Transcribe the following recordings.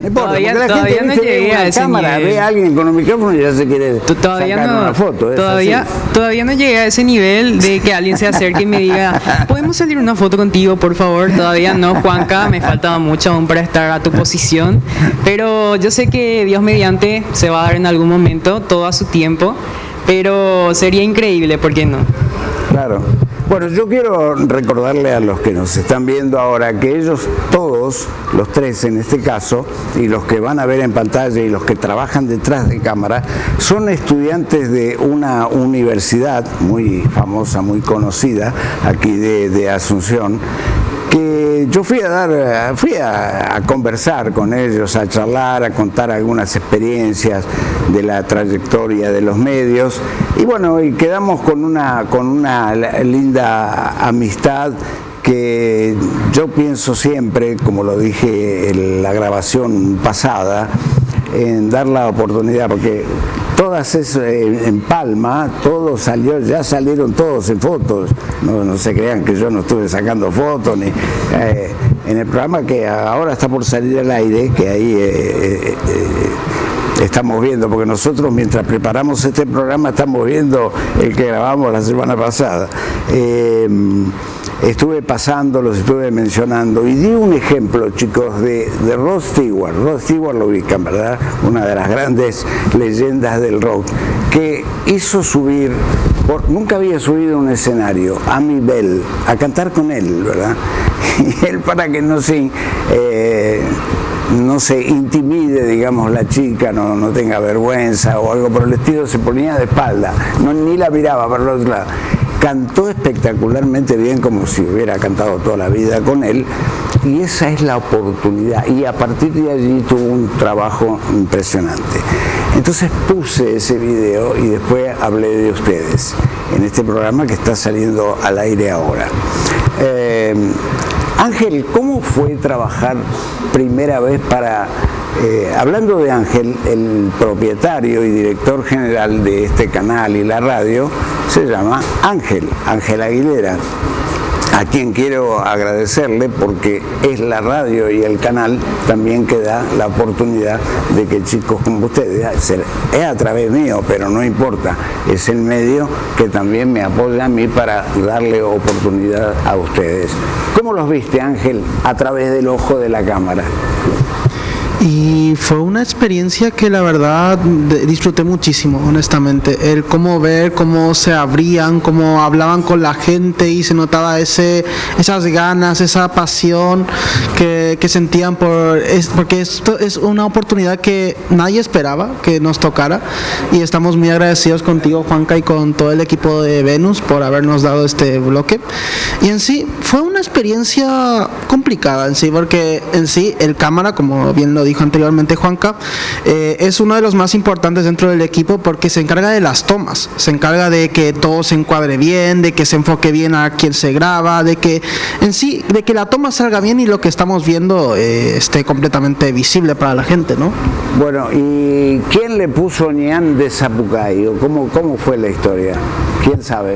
importa, Todavía, porque la todavía gente no viste, ve llegué a una ese cámara, nivel. ve a alguien con un micrófono y ya se quiere Todavía sacar no, una foto. Es todavía, así. todavía no llegué a ese nivel de que alguien se acerque y me diga, ¿podemos salir una foto contigo, por favor? Todavía no, Juanca, me falta mucho aún para estar a tu posición, pero yo sé que Dios mediante se va a dar en algún momento, todo a su tiempo, pero sería increíble, ¿por qué no? Claro. Bueno, yo quiero recordarle a los que nos están viendo ahora que ellos todos, los tres en este caso, y los que van a ver en pantalla y los que trabajan detrás de cámara, son estudiantes de una universidad muy famosa, muy conocida, aquí de Asunción, que yo fui a conversar con ellos, a charlar, a contar algunas experiencias de la trayectoria de los medios, y bueno, y quedamos con una linda amistad que yo pienso siempre, como lo dije en la grabación pasada, en dar la oportunidad, porque todas en Palma, todo salió, ya salieron todos en fotos, no se crean que yo no estuve sacando fotos, ni en el programa que ahora está por salir al aire, que ahí estamos viendo, porque nosotros mientras preparamos este programa estamos viendo el que grabamos la semana pasada. Estuve pasando, los estuve mencionando y di un ejemplo, chicos, de Rod Stewart. Rod Stewart lo ubican, ¿verdad? Una de las grandes leyendas del rock, que hizo subir, nunca había subido a un escenario, a Amy Bell, a cantar con él, ¿verdad? Y él, para que no se intimide, digamos, la chica, no tenga vergüenza o algo por el estilo, se ponía de espalda, ni la miraba para el otro lado. Cantó espectacularmente bien, como si hubiera cantado toda la vida con él, y esa es la oportunidad, y a partir de allí tuvo un trabajo impresionante. Entonces puse ese video y después hablé de ustedes en este programa que está saliendo al aire ahora. Ángel, ¿cómo fue trabajar primera vez hablando de Ángel, el propietario y director general de este canal y la radio, se llama Ángel Aguilera, a quien quiero agradecerle porque es la radio y el canal también que da la oportunidad de que chicos como ustedes, es a través mío, pero no importa, es el medio que también me apoya a mí para darle oportunidad a ustedes. ¿Cómo los viste, Ángel, a través del ojo de la cámara? Y fue una experiencia que la verdad disfruté muchísimo, honestamente. El cómo ver, cómo se abrían, cómo hablaban con la gente y se notaba esas ganas, esa pasión que sentían porque esto es una oportunidad que nadie esperaba que nos tocara, y estamos muy agradecidos contigo, Juanca, y con todo el equipo de Venus por habernos dado este bloque. Y en sí fue una experiencia complicada en sí, porque en sí el cámara, como bien lo dijo anteriormente Juanca, es uno de los más importantes dentro del equipo porque se encarga de las tomas, se encarga de que todo se encuadre bien, de que se enfoque bien a quien se graba, de que en sí, de que la toma salga bien y lo que estamos viendo esté completamente visible para la gente, ¿no? Bueno, ¿y quién le puso Ñan de Zapucay? ¿Cómo fue la historia? ¿Quién sabe?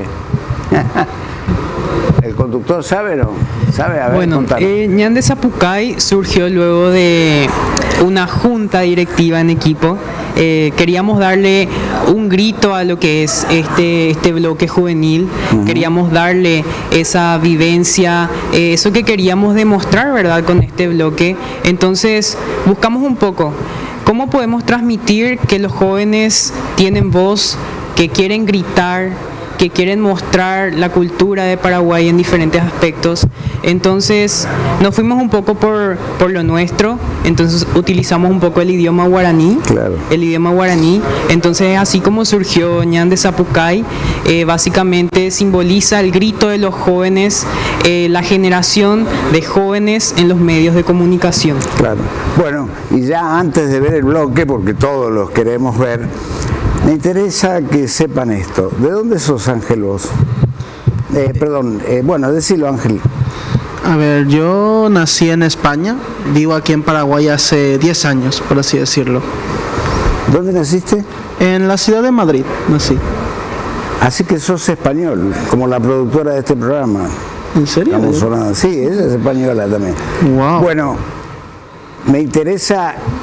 ¿El conductor sabe o no? ¿Sabe? A ver, bueno, Ñan de Zapucay surgió luego de una junta directiva en equipo. Queríamos darle un grito a lo que es este bloque juvenil. Queríamos darle esa vivencia, eso que queríamos demostrar, ¿verdad?, con este bloque. Entonces buscamos un poco cómo podemos transmitir que los jóvenes tienen voz, que quieren gritar, que quieren mostrar la cultura de Paraguay en diferentes aspectos. Entonces nos fuimos un poco por lo nuestro, entonces utilizamos un poco el idioma guaraní. Claro. El idioma guaraní. Entonces, así como surgió Ñan de Zapucay, básicamente simboliza el grito de los jóvenes, la generación de jóvenes en los medios de comunicación. Claro. Bueno, y ya antes de ver el bloque, porque todos los queremos ver, me interesa que sepan esto. ¿De dónde sos, Ángel, vos? Bueno, decilo, Ángel. A ver, yo nací en España, vivo aquí en Paraguay hace 10 años, por así decirlo. ¿Dónde naciste? En la ciudad de Madrid, nací. Así que sos español, como la productora de este programa. ¿En serio? Estamos sonando. Sí, ella es española también. Wow. Bueno, me interesa